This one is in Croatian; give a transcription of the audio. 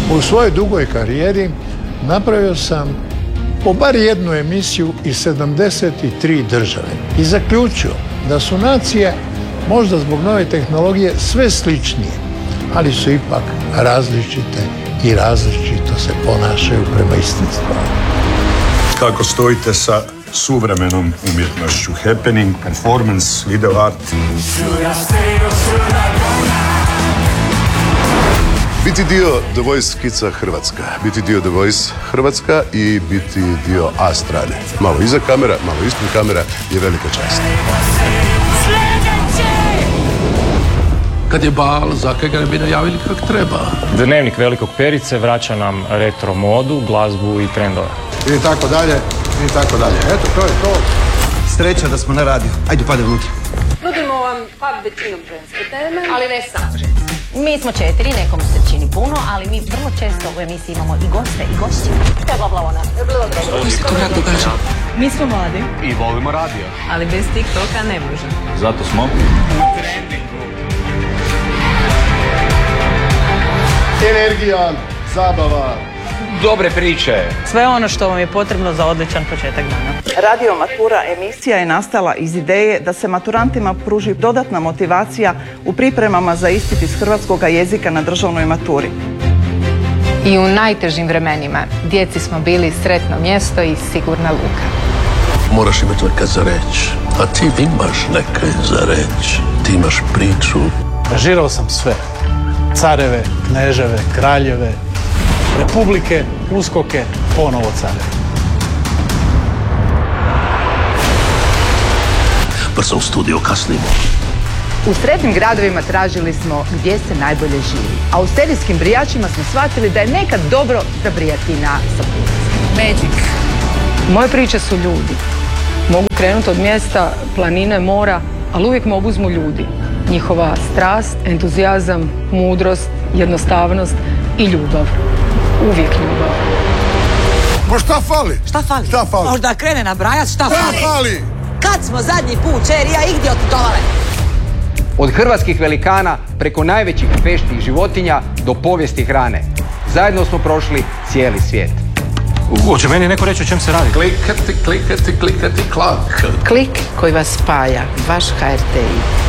U svojoj dugoj karijeri napravio sam po bar jednu emisiju iz 73 države i zaključio da su nacije možda zbog nove tehnologije sve sličnije, ali su ipak različite i različito se ponašaju prema istim stvarima. Kako stojite sa suvremenom umjetnošću? Happening, performance, video art? Biti dio The Voice Kidsa Hrvatska, biti dio The Voice Hrvatska i biti dio A strane. Malo iza kamera, malo ispred kamera je velika čast. Kad je bal, zakaj ga ne bi najavili kak treba? Dnevnik Velikog Perice vraća nam retro modu, glazbu i trendove. I tako dalje, i tako dalje. Eto, to je to. Sreća da smo na radiju. Ajde, padaj unutra. Nudimo vam većinom ženske teme, ali ne samo ženske. Mi smo 4, nekom se čini puno, ali mi vrlo često u emisiji imamo i goste i gošće. Što se tu rad događa? Mi smo mladi. I volimo radio. Ali bez TikToka ne može. Zato smo u trendingu. Energija, zabava. Dobre priče. Sve ono što vam je potrebno za odličan početak dana. Radio Matura emisija je nastala iz ideje da se maturantima pruži dodatna motivacija u pripremama za ispit iz hrvatskog jezika na državnoj maturi. I u najtežim vremenima djeci smo bili sretno mjesto i sigurna luka. Moraš imati nekaj za reći, a ti imaš nekaj za reći. Ti imaš priču. Angažirao sam sve. Careve, kneževe, kraljeve, republike, uskoke, ponovo careve. Brzo u studio, kasnimo. U sretnim gradovima tražili smo gdje se najbolje živi, a u serijskim brijačima smo shvatili da je nekad dobro zabrijati na sapunici. Magic. Moje priče su ljudi. Mogu krenuti od mjesta, planine, mora, ali uvijek me obuzmu ljudi. Njihova strast, entuzijazam, mudrost, jednostavnost i ljubav. Uvijek ljubav. Ma šta fali? Šta fali? Šta fali? Možda krene nabrajat šta fali. Šta fali? Kad smo zadnji put čerija igdje otputovale? Od hrvatskih velikana preko najvećih feštnih životinja do povijesti hrane. Zajedno smo prošli cijeli svijet. Hoće meni neko reći o čem se radi? Klikati, klikati, klikati, klak. Klik koji vas spaja, vaš HRTI.